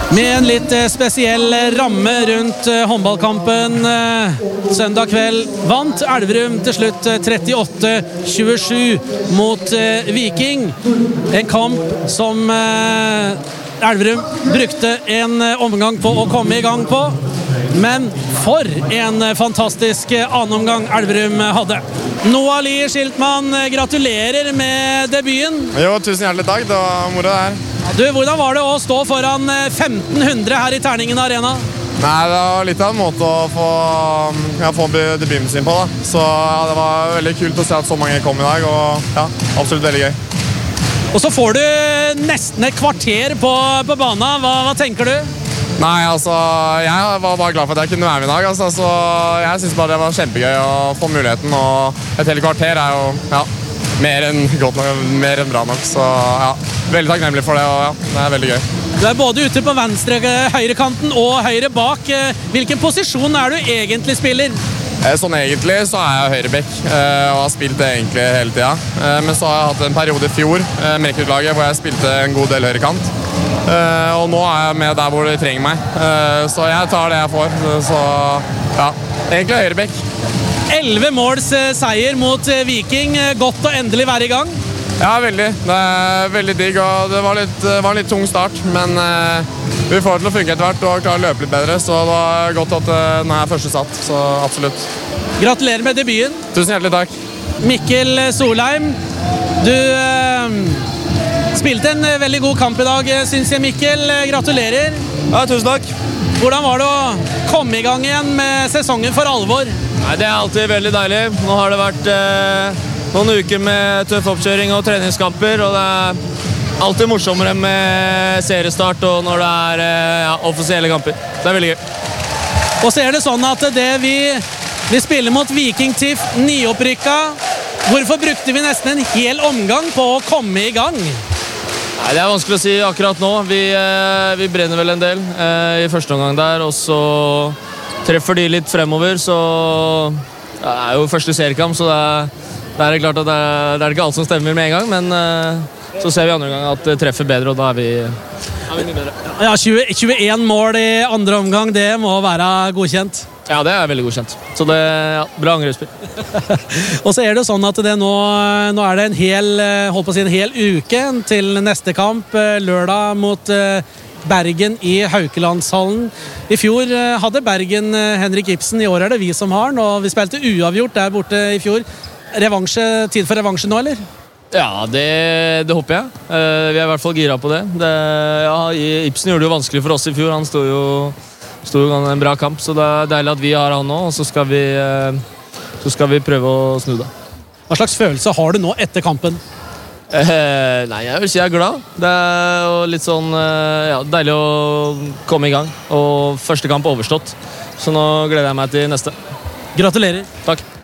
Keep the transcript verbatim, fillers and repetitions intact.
Med en litt spesiell ramme rundt håndballkampen søndag kveld vant Elverum til slutt trettiåtte tjuesju mot Viking. En kamp som Elverum brukte en omgang på å komme i gang på. Men for en fantastisk annenomgang Elverum hadde. Noah Lie Schiltmann, gratulerer med debuten. Jo, tusen hjertelig takk. Det var moro det her. Du, hvordan var det å stå foran femten hundre her i Terningen Arena? Nei, det var litt av en måte å få, ja, få debuten sin på da. Så ja, det var veldig kult å se at så mange kom i dag, og ja, absolutt veldig gøy. Og så får du nesten et kvarter på, på banen. Hva, hva tenker du? Nei, altså, jeg var bare glad for at jeg kunne være med i dag, altså, så jeg synes bare det var kjempegøy å få muligheten, og et helt kvarter er jo, ja, mer enn godt nok, mer enn bra nok, så ja, veldig takknemlig for det, og ja, det er veldig gøy. Du er både ute på venstre høyrekanten og høyre bak. Hvilken posisjon er du egentlig spiller? Sånn egentlig så er jeg høyrebekk, og har spilt det egentlig hele tiden. Men så har jeg hatt en periode i fjor, Melkerud-laget, hvor jeg spilte en god del høyrekant. Og nå er jeg med der hvor de trenger meg, så jeg tar det jeg får. Så ja, egentlig høyrebekk. elleve måls seier mot Viking, godt å endelig være i gang. Ja, veldig. Det er veldig digg, og det var, litt, var en litt tung start, men vi får det til å funke etter hvert og klarer å løpe litt bedre, så det var godt at den er første satt, så absolutt. Gratulerer med debuten. Tusen hjertelig takk. Mikkel Solheim, du eh, spilte en veldig god kamp i dag, synes jeg, Mikkel. Gratulerer. Ja, tusen takk. Hvordan var det å komme i gang igjen med sesongen for alvor? Nei, det er alltid veldig deilig. Nå har det vært eh, noen uker med tøff oppkjøring og treningskamper, og det er alltid morsommere med seriestart og når det er eh, ja, offisielle kamper. Det er veldig gøy. Og så er det sånn at det vi, vi spiller mot Viking Tiff, nyopprykka. Hvorfor brukte vi nesten en hel omgang på å komme i gang? Nei, det er vanskelig å si akkurat nå. Vi, eh, vi brenner vel en del eh, i første omgang der, og så treffer de litt fremover, så det er jo første seriekamp, så det er, det er klart at det er, det er ikke alt som stemmer med en gang, men eh, så ser vi andre gang at det treffer bedre, og da er vi, er vi mye bedre. Ja, tjue, tjueen mål i andre omgang, det må være godkjent. Ja, det er veldig godkjent. Så det er ja, bra angrepsspill. Og så er det sånn at det nå, nå er det en hel, holdt på å si en hel uke til neste kamp, lørdag mot Bergen i Haukelandshallen. I fjor hadde Bergen Henrik Ibsen, i år er det vi som har den, og vi spilte uavgjort der borte i fjor. Revansje, tid for revansje nå, eller? Ja, det, det håper jeg. Uh, vi er i hvert fall gira på det. det ja, Ibsen gjorde det jo vanskelig for oss i fjor. Han stod jo, stod jo en bra kamp, så det er deilig at vi har han nå, og så skal vi, uh, så skal vi prøve å snu det. Hva slags følelse har du nå etter kampen? Uh, nei, jeg vil si jeg er glad. Det er jo litt sånn uh, ja, deilig å komme i gang, og første kamp overstått. Så nå gleder jeg meg til neste. Gratulerer. Takk.